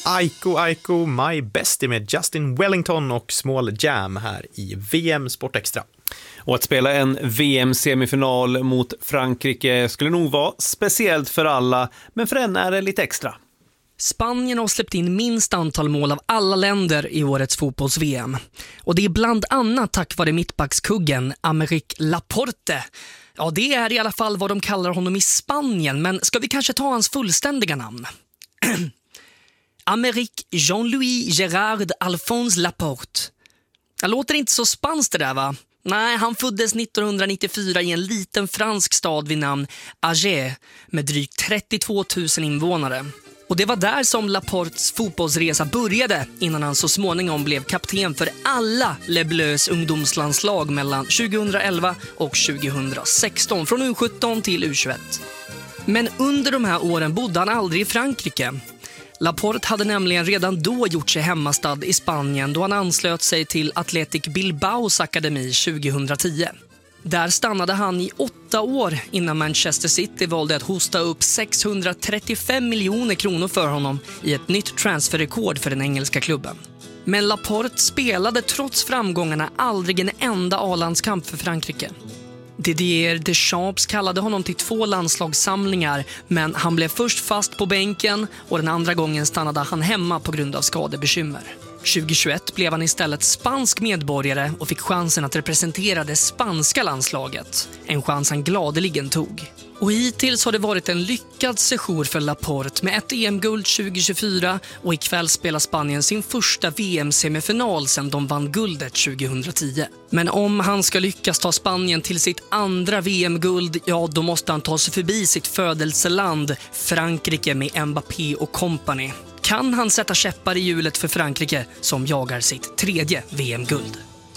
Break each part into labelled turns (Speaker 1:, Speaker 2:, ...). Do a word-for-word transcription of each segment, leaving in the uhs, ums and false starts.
Speaker 1: Aiko Aiko My Bestie med Justin Wellington och Small Jam här i V M Sport Extra.
Speaker 2: Och att spela en V M-semifinal mot Frankrike skulle nog vara speciellt för alla, men för en är det lite extra.
Speaker 3: Spanien har släppt in minst antal mål av alla länder i årets fotbolls-V M. Och det är bland annat tack vare mittbackskuggen Aymeric Laporte. Ja, det är i alla fall vad de kallar honom i Spanien, men ska vi kanske ta hans fullständiga namn? Aymeric Jean-Louis Gérard Alphonse Laporte. Det låter inte så spanskt det där, va? Nej, han föddes nittonhundranittiofyra i en liten fransk stad vid namn Angers med drygt trettiotvå tusen invånare. Och det var där som Laportes fotbollsresa började innan han så småningom blev kapten för alla Les Bleus ungdomslandslag mellan tjugohundraelva och tjugohundrasexton, från U sjutton till U tjugoett. Men under de här åren bodde han aldrig i Frankrike. Laporte hade nämligen redan då gjort sig hemmastad i Spanien då han anslöt sig till Athletic Bilbaos akademi tjugohundratio. Där stannade han i åtta år innan Manchester City valde att hosta upp sexhundratrettiofem miljoner kronor för honom i ett nytt transferrekord för den engelska klubben. Men Laporte spelade trots framgångarna aldrig en enda A-landskamp för Frankrike. Didier Deschamps kallade honom till två landslagssamlingar, men han blev först fast på bänken och den andra gången stannade han hemma på grund av skadebekymmer. tjugohundratjugoett blev han istället spansk medborgare och fick chansen att representera det spanska landslaget. En chans han gladeligen tog. Och hittills har det varit en lyckad sejour för Laporte med ett E M-guld tjugohundratjugofyra och ikväll spelar Spanien sin första V M-semifinal sedan de vann guldet tjugohundratio. Men om han ska lyckas ta Spanien till sitt andra V M-guld, ja då måste han ta sig förbi sitt födelseland Frankrike med Mbappé och company. Kan han sätta käppar i hjulet för Frankrike som jagar sitt tredje V M-guld?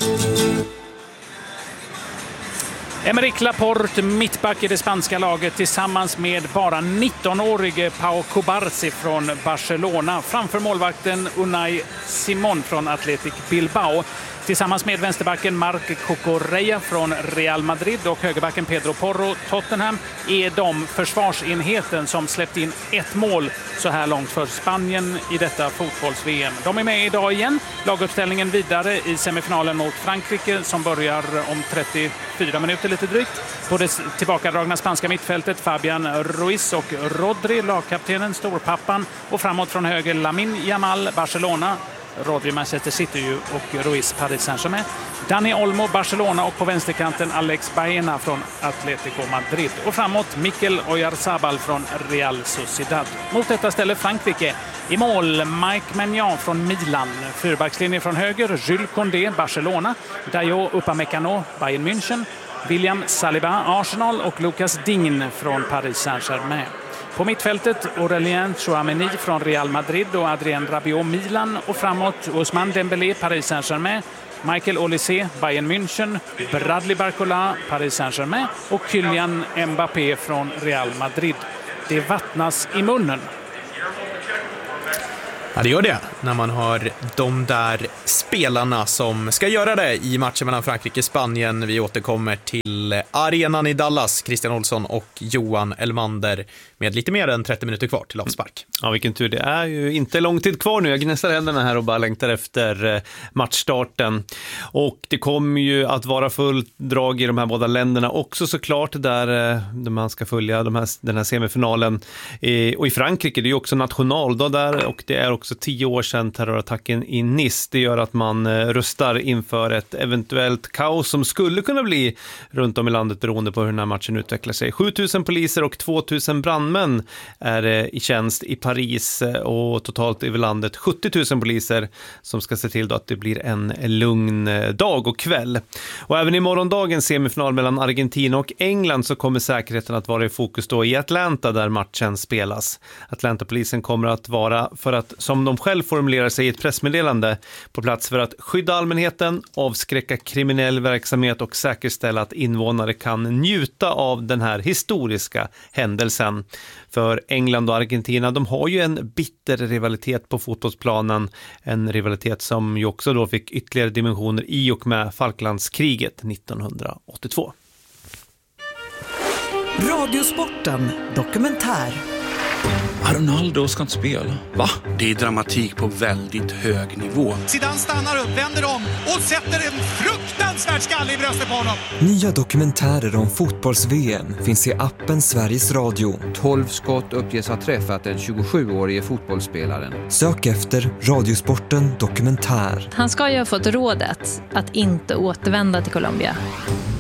Speaker 4: Aymeric Laporte, mittback i det spanska laget tillsammans med bara nittonårige Pau Cubarsí från Barcelona. Framför målvakten Unai Simón från Athletic Bilbao. Tillsammans med vänsterbacken Marc Cucurella från Real Madrid och högerbacken Pedro Porro Tottenham är de försvarsenheten som släppt in ett mål så här långt för Spanien i detta fotbolls-V M. De är med idag igen. Laguppställningen vidare i semifinalen mot Frankrike som börjar om trettiofyra minuter lite drygt. På det tillbakadragna spanska mittfältet Fabian Ruiz och Rodri, lagkaptenen, storpappan, och framåt från höger Lamine Yamal, Barcelona, Rodri Manchester City och Ruiz Paris Saint-Germain. Dani Olmo, Barcelona, och på vänsterkanten Alex Baena från Atletico Madrid. Och framåt Mikel Oyarzabal från Real Sociedad. Mot detta ställer Frankrike i mål Mike Maignan från Milan. Fyrbackslinje från höger Jules Koundé, Barcelona. Dayo Upamecano, Bayern München. William Saliba, Arsenal, och Lucas Digne från Paris Saint-Germain. På mittfältet Aurélien Tchouameni från Real Madrid och Adrien Rabiot, Milan, och framåt Ousmane Dembélé, Paris Saint-Germain, Michael Olise, Bayern München, Bradley Barcola, Paris Saint-Germain och Kylian Mbappé från Real Madrid. Det vattnas i munnen.
Speaker 1: Ja, det gör det när man hör de där spelarna som ska göra det i matchen mellan Frankrike och Spanien. Vi återkommer till arenan i Dallas, Christian Olsson och Johan Elmander med lite mer än trettio minuter kvar till avspark.
Speaker 2: Ja, vilken tur. Det är ju inte lång tid kvar nu. Jag gnästar händerna här och bara längtar efter matchstarten. Och det kommer ju att vara fullt drag i de här båda länderna också såklart, där man ska följa de här, den här semifinalen. Och i Frankrike, det är ju också nationaldag där, och det är också tio år sedan terrorattacken i Nice. Det gör att man rustar inför ett eventuellt kaos som skulle kunna bli runt om i landet beroende på hur den här matchen utvecklar sig. sjutusen poliser och tvåtusen brandmän är i tjänst i Paris, och totalt över landet sjuttio tusen poliser som ska se till då att det blir en lugn dag och kväll. Och även i morgondagens semifinal mellan Argentina och England så kommer säkerheten att vara i fokus då i Atlanta där matchen spelas. Atlanta-polisen kommer att vara, för att som de själv formulerar sig i ett pressmeddelande, på plats för att skydda allmänheten, avskräcka kriminell verksamhet och säkerställa att invånare kan njuta av den här historiska händelsen. För England och Argentina, de har ju en bitter rivalitet på fotbollsplanen, en rivalitet som ju också då fick ytterligare dimensioner i och med Falklandskriget nittonhundraåttiotvå.
Speaker 5: Radiosporten dokumentär. Ronaldo ska inte spela. Va?
Speaker 6: Det är dramatik på väldigt hög nivå.
Speaker 7: Zidane stannar upp, vänder om och sätter en fruktansvärd skalle i bröstet på honom.
Speaker 8: Nya dokumentärer om fotbolls-V M finns i appen Sveriges Radio.
Speaker 9: tolv skott uppges ha träffat den tjugosjuårige fotbollsspelaren.
Speaker 8: Sök efter Radiosporten Dokumentär.
Speaker 10: Han ska ju ha fått rådet att inte återvända till Colombia.